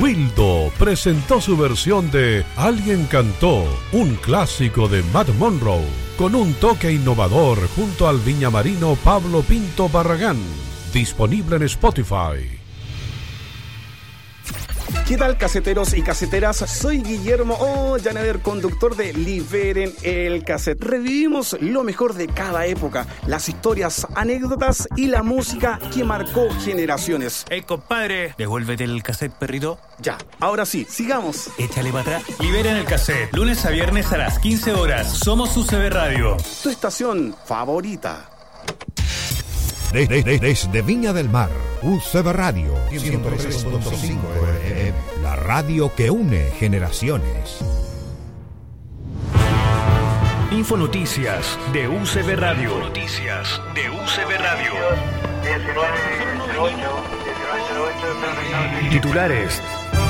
Wildo presentó su versión de Alguien cantó, un clásico de Matt Monroe, con un toque innovador junto al viñamarino Pablo Pinto Barragán, disponible en Spotify. ¿Qué tal, caseteros y caseteras? Soy Guillermo Llanaver, conductor de Liberen el Cassette. Revivimos lo mejor de cada época, las historias, anécdotas y la música que marcó generaciones. Compadre, devuélvete el cassette, perrito. Ya, ahora sí, sigamos. Échale para atrás. Liberen el Cassette, lunes a viernes a las 15 horas. Somos UCB Radio. Tu estación favorita. Desde Viña del Mar, UCB Radio 103.5, la radio que une generaciones. Infonoticias de UCB Radio. Noticias de UCB Radio. 1908. Titulares.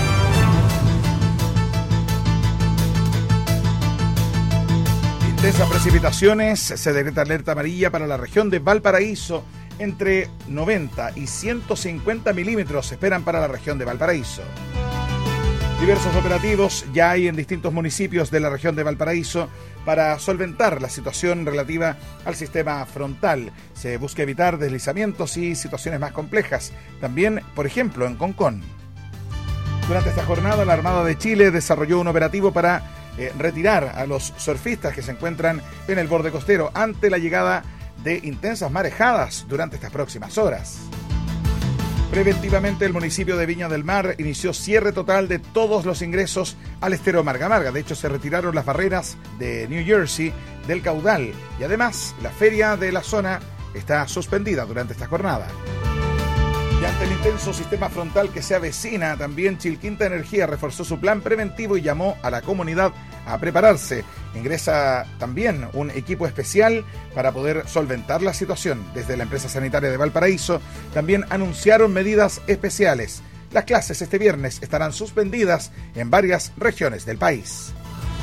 Intensas precipitaciones, se decreta alerta amarilla para la región de Valparaíso. Entre 90 y 150 milímetros se esperan para la región de Valparaíso. Diversos operativos ya hay en distintos municipios de la región de Valparaíso para solventar la situación relativa al sistema frontal. Se busca evitar deslizamientos y situaciones más complejas. También, por ejemplo, en Concón. Durante esta jornada, la Armada de Chile desarrolló un operativo para retirar a los surfistas que se encuentran en el borde costero ante la llegada de intensas marejadas durante estas próximas horas. Preventivamente, el municipio de Viña del Mar inició cierre total de todos los ingresos al estero Marga Marga. De hecho, se retiraron las barreras de New Jersey del caudal y además la feria de la zona está suspendida durante esta jornada. Y ante el intenso sistema frontal que se avecina, también Chilquinta Energía reforzó su plan preventivo y llamó a la comunidad a prepararse. Ingresa también un equipo especial para poder solventar la situación. Desde la empresa sanitaria de Valparaíso también anunciaron medidas especiales. Las clases este viernes estarán suspendidas en varias regiones del país.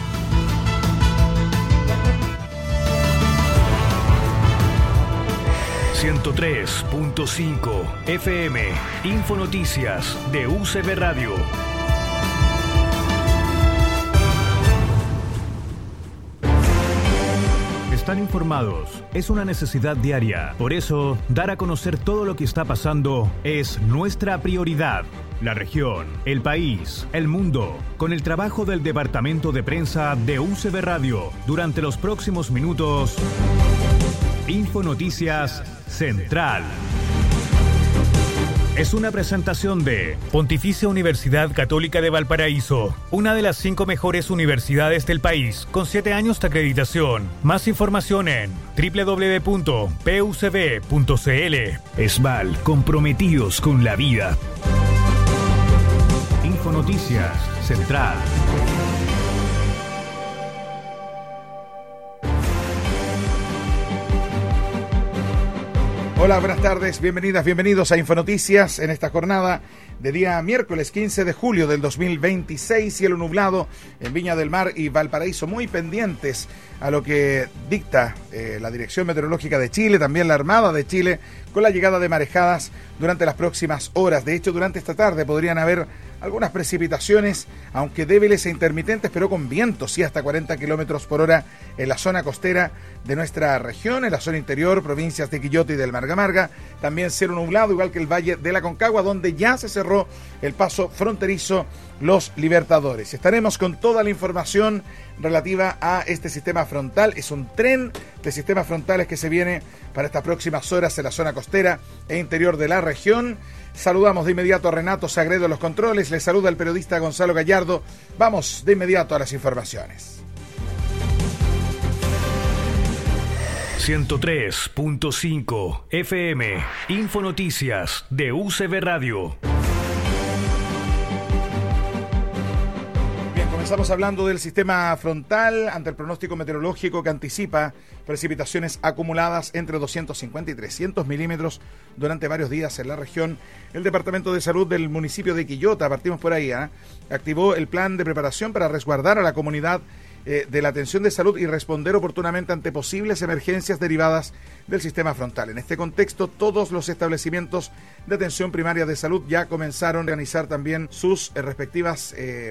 .5 FM, Infonoticias de UCB Radio. Estar informados es una necesidad diaria. Por eso, dar a conocer todo lo que está pasando es nuestra prioridad. La región, el país, el mundo, con el trabajo del Departamento de Prensa de UCB Radio. Durante los próximos minutos, Infonoticias Central. Es una presentación de Pontificia Universidad Católica de Valparaíso, una de las 5 mejores universidades del país, con 7 años de acreditación. Más información en www.pucb.cl. ESVAL, comprometidos con la vida. Infonoticias Central. Hola, buenas tardes, bienvenidas, bienvenidos a Infonoticias en esta jornada de día miércoles 15 de julio del 2026, cielo nublado en Viña del Mar y Valparaíso, muy pendientes a lo que dicta la Dirección Meteorológica de Chile, también la Armada de Chile, con la llegada de marejadas durante las próximas horas. De hecho, durante esta tarde podrían haber algunas precipitaciones, aunque débiles e intermitentes, pero con vientos, sí, hasta 40 kilómetros por hora en la zona costera de nuestra región, en la zona interior, provincias de Quillota y del Marga Marga. También cielo nublado, igual que el Valle de la Concagua, donde ya se cerró el paso fronterizo Los Libertadores. Estaremos con toda la información relativa a este sistema frontal. Es un tren de sistemas frontales que se viene para estas próximas horas en la zona costera e interior de la región. Saludamos de inmediato a Renato Sagredo en los controles. Le saluda el periodista Gonzalo Gallardo. Vamos de inmediato a las informaciones. 103.5 FM, Infonoticias de UCB Radio. Estamos hablando del sistema frontal ante el pronóstico meteorológico que anticipa precipitaciones acumuladas entre 250 y 300 milímetros durante varios días en la región. El Departamento de Salud del municipio de Quillota, partimos por ahí, activó el plan de preparación para resguardar a la comunidad de la atención de salud y responder oportunamente ante posibles emergencias derivadas del sistema frontal. En este contexto, todos los establecimientos de atención primaria de salud ya comenzaron a organizar también sus respectivas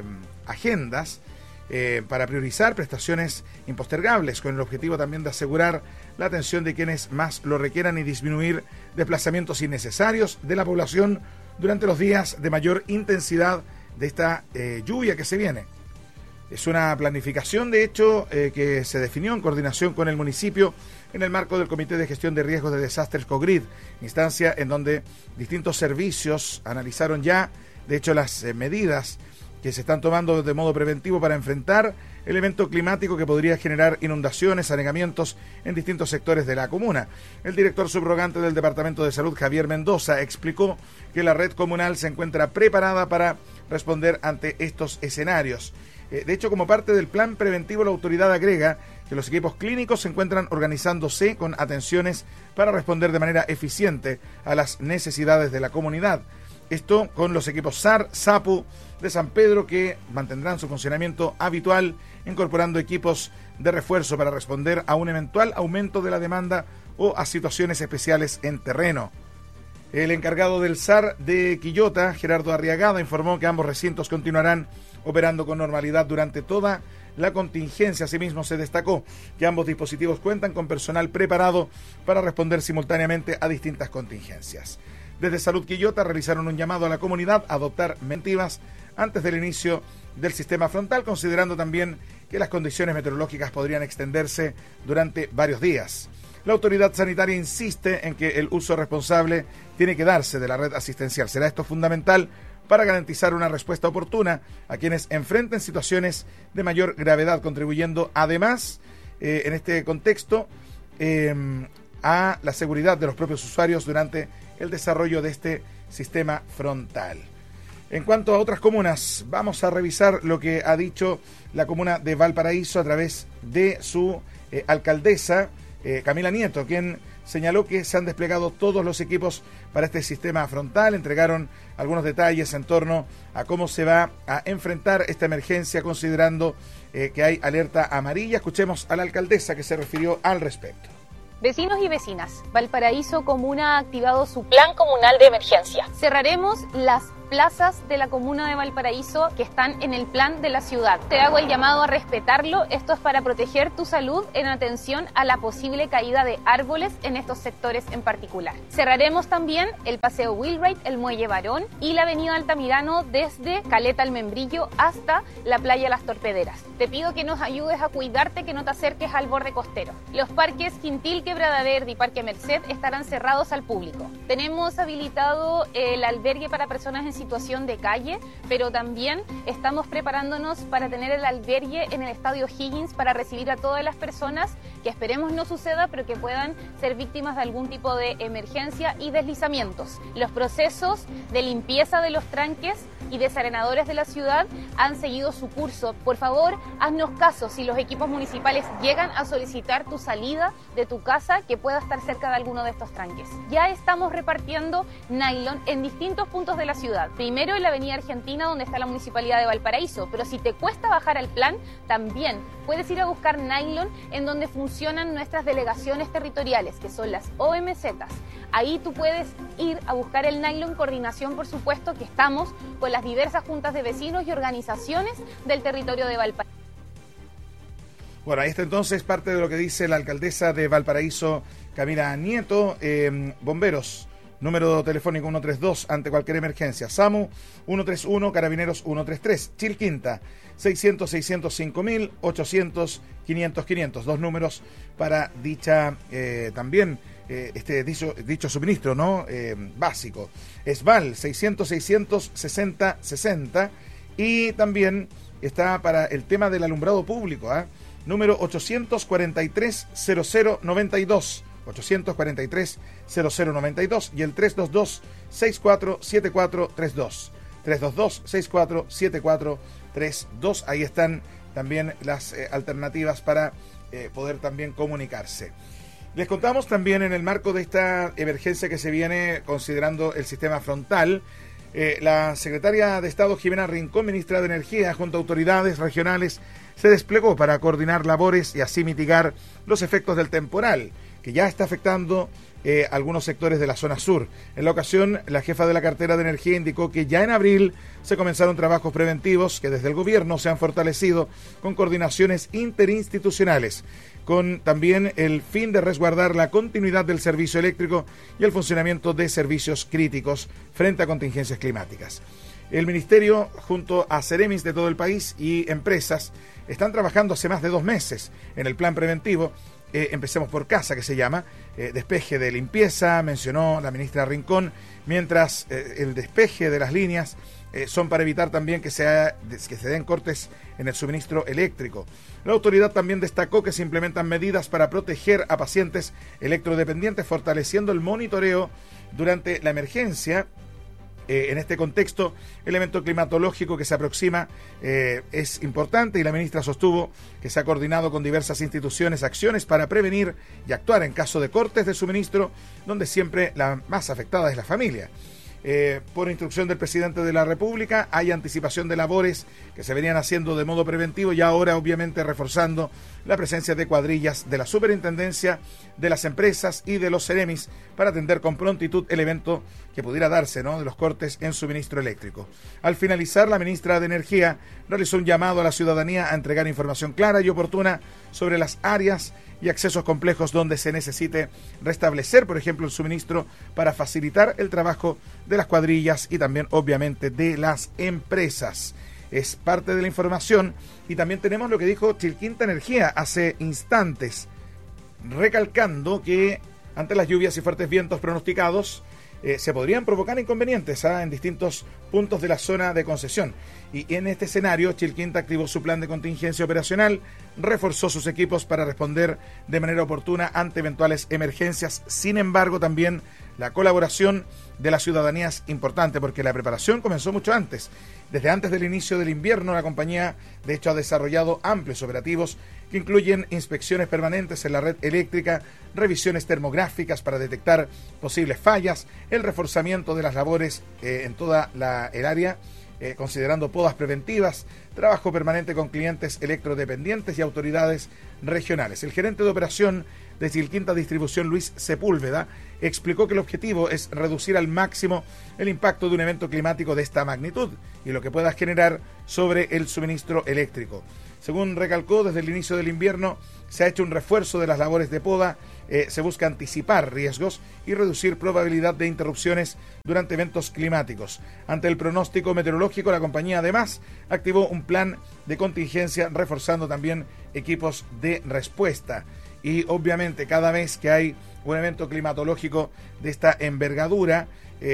agendas para priorizar prestaciones impostergables, con el objetivo también de asegurar la atención de quienes más lo requieran y disminuir desplazamientos innecesarios de la población durante los días de mayor intensidad de esta lluvia que se viene. Es una planificación, de hecho, que se definió en coordinación con el municipio en el marco del Comité de Gestión de Riesgos de Desastres COGRID, instancia en donde distintos servicios analizaron ya, de hecho, las medidas que se están tomando de modo preventivo para enfrentar el evento climático que podría generar inundaciones, anegamientos en distintos sectores de la comuna. El director subrogante del Departamento de Salud, Javier Mendoza, explicó que la red comunal se encuentra preparada para responder ante estos escenarios. De hecho, como parte del plan preventivo, la autoridad agrega que los equipos clínicos se encuentran organizándose con atenciones para responder de manera eficiente a las necesidades de la comunidad. Esto con los equipos SAR, SAPU de San Pedro, que mantendrán su funcionamiento habitual, incorporando equipos de refuerzo para responder a un eventual aumento de la demanda o a situaciones especiales en terreno. El encargado del SAR de Quillota, Gerardo Arriagada, informó que ambos recintos continuarán operando con normalidad durante toda la contingencia. Asimismo, se destacó que ambos dispositivos cuentan con personal preparado para responder simultáneamente a distintas contingencias. Desde Salud Quillota realizaron un llamado a la comunidad a adoptar medidas antes del inicio del sistema frontal, considerando también que las condiciones meteorológicas podrían extenderse durante varios días. La autoridad sanitaria insiste en que el uso responsable tiene que darse de la red asistencial. Será esto fundamental para garantizar una respuesta oportuna a quienes enfrenten situaciones de mayor gravedad, contribuyendo además, en este contexto, a la seguridad de los propios usuarios durante el desarrollo de este sistema frontal. En cuanto a otras comunas, vamos a revisar lo que ha dicho la comuna de Valparaíso a través de su alcaldesa, Camila Nieto, quien señaló que se han desplegado todos los equipos para este sistema frontal. Entregaron algunos detalles en torno a cómo se va a enfrentar esta emergencia, considerando que hay alerta amarilla. Escuchemos a la alcaldesa que se refirió al respecto. Vecinos y vecinas, Valparaíso Comuna ha activado su plan comunal de emergencia. Cerraremos las plazas de la comuna de Valparaíso que están en el plan de la ciudad. Te hago el llamado a respetarlo. Esto es para proteger tu salud en atención a la posible caída de árboles en estos sectores en particular. Cerraremos también el Paseo Wheelwright, el Muelle Barón y la Avenida Altamirano desde Caleta al Membrillo hasta la Playa Las Torpederas. Te pido que nos ayudes a cuidarte, que no te acerques al borde costero. Los parques Quintil, Quebrada Verde y Parque Merced estarán cerrados al público. Tenemos habilitado el albergue para personas en situación de calle, pero también estamos preparándonos para tener el albergue en el Estadio Higgins para recibir a todas las personas que esperemos no suceda, pero que puedan ser víctimas de algún tipo de emergencia y deslizamientos. Los procesos de limpieza de los tranques y desarenadores de la ciudad han seguido su curso. Por favor, haznos caso si los equipos municipales llegan a solicitar tu salida de tu casa, que pueda estar cerca de alguno de estos tranques. Ya estamos repartiendo nylon en distintos puntos de la ciudad. Primero en la Avenida Argentina, donde está la Municipalidad de Valparaíso, pero si te cuesta bajar al plan, también puedes ir a buscar nylon en donde funcionan nuestras delegaciones territoriales, que son las OMZs. Ahí tú puedes ir a buscar el nylon, coordinación, por supuesto, que estamos con las diversas juntas de vecinos y organizaciones del territorio de Valparaíso. Bueno, ahí está entonces parte de lo que dice la alcaldesa de Valparaíso, Camila Nieto. Bomberos, número telefónico 132 ante cualquier emergencia. SAMU 131, Carabineros 133. Chilquinta 600-605.000, 800-500-500. Dos números para dicha también dicho suministro, ¿no? Básico. ESVAL 600-600-60-60. Y también está para el tema del alumbrado público, número 843-0092. 843-0092 y el 322-647432. 322-647432. Ahí están también las alternativas para poder también comunicarse. Les contamos también en el marco de esta emergencia que se viene considerando el sistema frontal, La secretaria de Estado, Jimena Rincón, ministra de Energía, junto a autoridades regionales, se desplegó para coordinar labores y así mitigar los efectos del temporal, que ya está afectando algunos sectores de la zona sur. En la ocasión, la jefa de la cartera de Energía indicó que ya en abril se comenzaron trabajos preventivos que desde el gobierno se han fortalecido con coordinaciones interinstitucionales, con también el fin de resguardar la continuidad del servicio eléctrico y el funcionamiento de servicios críticos frente a contingencias climáticas. El Ministerio, junto a Ceremis de todo el país y empresas, están trabajando hace más de 2 meses en el plan preventivo. Empecemos por casa, que se llama, despeje de limpieza, mencionó la ministra Rincón, mientras el despeje de las líneas son para evitar también que se den cortes en el suministro eléctrico. La autoridad también destacó que se implementan medidas para proteger a pacientes electrodependientes, fortaleciendo el monitoreo durante la emergencia. En este contexto, el evento climatológico que se aproxima es importante y la ministra sostuvo que se ha coordinado con diversas instituciones acciones para prevenir y actuar en caso de cortes de suministro, donde siempre la más afectada es la familia. Por instrucción del presidente de la República, hay anticipación de labores que se venían haciendo de modo preventivo y ahora obviamente reforzando la presencia de cuadrillas de la superintendencia, de las empresas y de los Ceremis para atender con prontitud el evento que pudiera darse, ¿no?, de los cortes en suministro eléctrico. Al finalizar, la ministra de Energía realizó un llamado a la ciudadanía a entregar información clara y oportuna sobre las áreas y accesos complejos donde se necesite restablecer, por ejemplo, el suministro para facilitar el trabajo de las cuadrillas y también, obviamente, de las empresas. Es parte de la información. Y también tenemos lo que dijo Chilquinta Energía hace instantes, recalcando que ante las lluvias y fuertes vientos pronosticados se podrían provocar inconvenientes en distintos puntos de la zona de concesión. Y en este escenario, Chilquinta activó su plan de contingencia operacional, reforzó sus equipos para responder de manera oportuna ante eventuales emergencias. Sin embargo, también la colaboración de la ciudadanía es importante porque la preparación comenzó mucho antes. Desde antes del inicio del invierno, la compañía, de hecho, ha desarrollado amplios operativos que incluyen inspecciones permanentes en la red eléctrica, revisiones termográficas para detectar posibles fallas, el reforzamiento de las labores en toda el área, considerando podas preventivas, trabajo permanente con clientes electrodependientes y autoridades regionales. El gerente de operación de Chilquinta Distribución, Luis Sepúlveda, explicó que el objetivo es reducir al máximo el impacto de un evento climático de esta magnitud y lo que pueda generar sobre el suministro eléctrico. Según recalcó, desde el inicio del invierno se ha hecho un refuerzo de las labores de poda, se busca anticipar riesgos y reducir probabilidad de interrupciones durante eventos climáticos. Ante el pronóstico meteorológico, la compañía además activó un plan de contingencia, reforzando también equipos de respuesta. Y obviamente cada vez que hay un evento climatológico de esta envergadura,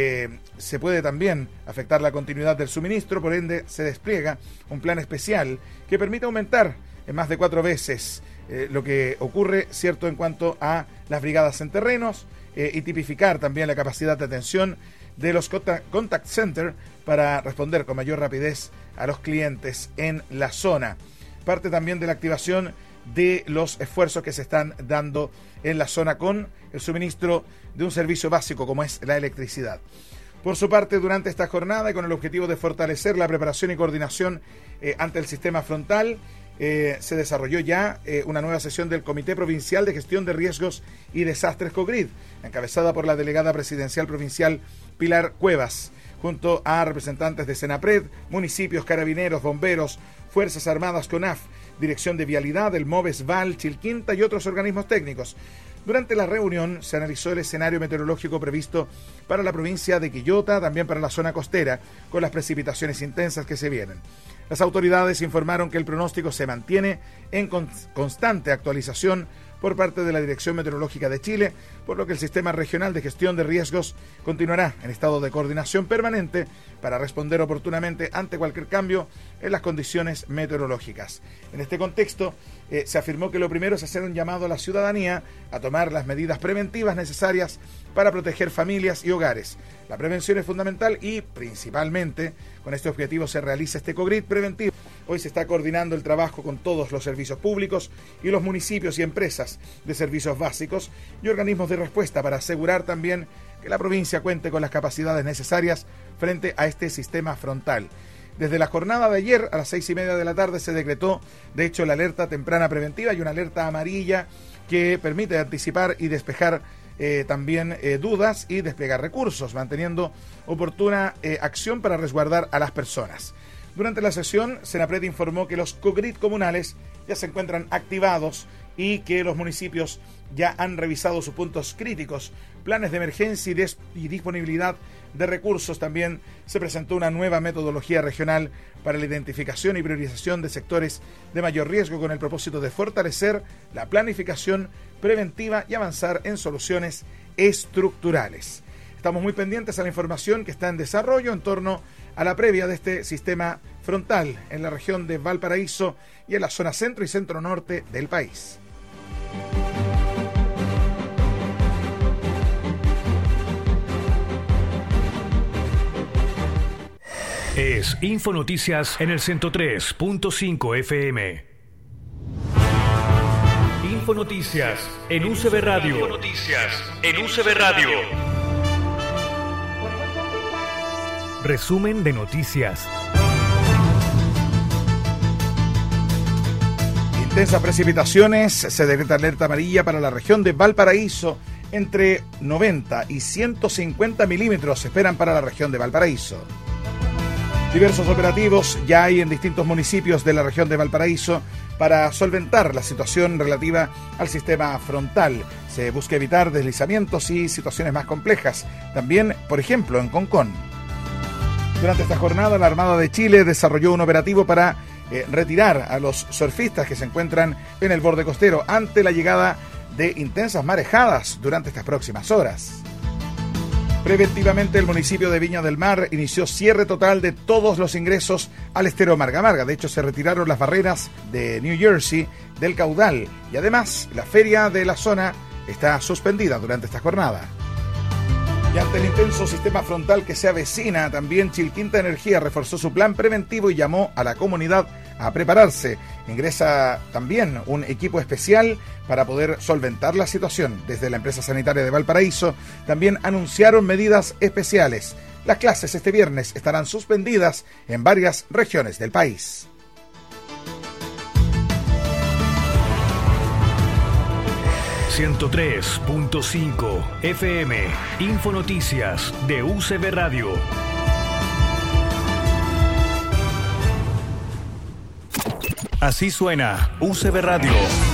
se puede también afectar la continuidad del suministro, por ende se despliega un plan especial que permite aumentar en más de 4 veces lo que ocurre, cierto, en cuanto a las brigadas en terrenos y tipificar también la capacidad de atención de los contact center para responder con mayor rapidez a los clientes en la zona. Parte también de la activación de los esfuerzos que se están dando en la zona con el suministro de un servicio básico como es la electricidad. Por su parte, durante esta jornada y con el objetivo de fortalecer la preparación y coordinación ante el sistema frontal, se desarrolló ya una nueva sesión del Comité Provincial de Gestión de Riesgos y Desastres COGRID, encabezada por la delegada presidencial provincial Pilar Cuevas, junto a representantes de Senapred, municipios, carabineros, bomberos, Fuerzas Armadas, CONAF, Dirección de Vialidad, el MOVES, VAL, Chilquinta y otros organismos técnicos. Durante la reunión se analizó el escenario meteorológico previsto para la provincia de Quillota, también para la zona costera, con las precipitaciones intensas que se vienen. Las autoridades informaron que el pronóstico se mantiene en constante actualización por parte de la Dirección Meteorológica de Chile, por lo que el Sistema Regional de Gestión de Riesgos continuará en estado de coordinación permanente para responder oportunamente ante cualquier cambio en las condiciones meteorológicas. En este contexto, se afirmó que lo primero es hacer un llamado a la ciudadanía a tomar las medidas preventivas necesarias para proteger familias y hogares. La prevención es fundamental y, principalmente, con este objetivo se realiza este COGRID preventivo. Hoy se está coordinando el trabajo con todos los servicios públicos y los municipios y empresas de servicios básicos y organismos de respuesta para asegurar también que la provincia cuente con las capacidades necesarias frente a este sistema frontal. Desde la jornada de ayer a las 6:30 de la tarde se decretó, de hecho, la alerta temprana preventiva y una alerta amarilla que permite anticipar y despejar también dudas y desplegar recursos, manteniendo oportuna acción para resguardar a las personas. Durante la sesión, Senapred informó que los COGRID comunales ya se encuentran activados y que los municipios ya han revisado sus puntos críticos, planes de emergencia y disponibilidad de recursos. También se presentó una nueva metodología regional para la identificación y priorización de sectores de mayor riesgo con el propósito de fortalecer la planificación preventiva y avanzar en soluciones estructurales. Estamos muy pendientes a la información que está en desarrollo en torno a la previa de este sistema frontal en la región de Valparaíso y en la zona centro y centro norte del país. Es Infonoticias en el 103.5 FM. Infonoticias en UCB Radio. Infonoticias en UCB Radio. Resumen de noticias. Intensas precipitaciones, se decreta alerta amarilla para la región de Valparaíso. Entre 90 y 150 milímetros se esperan para la región de Valparaíso. Diversos operativos ya hay en distintos municipios de la región de Valparaíso para solventar la situación relativa al sistema frontal. Se busca evitar deslizamientos y situaciones más complejas. También, por ejemplo, en Concón. Durante esta jornada, la Armada de Chile desarrolló un operativo para retirar a los surfistas que se encuentran en el borde costero ante la llegada de intensas marejadas durante estas próximas horas. Preventivamente, el municipio de Viña del Mar inició cierre total de todos los ingresos al estero Marga Marga. De hecho, se retiraron las barreras de New Jersey del caudal y además la feria de la zona está suspendida durante esta jornada. Y ante el intenso sistema frontal que se avecina, también Chilquinta Energía reforzó su plan preventivo y llamó a la comunidad a prepararse. Ingresa también un equipo especial para poder solventar la situación. Desde la empresa sanitaria de Valparaíso también anunciaron medidas especiales. Las clases este viernes estarán suspendidas en varias regiones del país. ...103.5 FM... Infonoticias de UCB Radio. Así suena UCB Radio.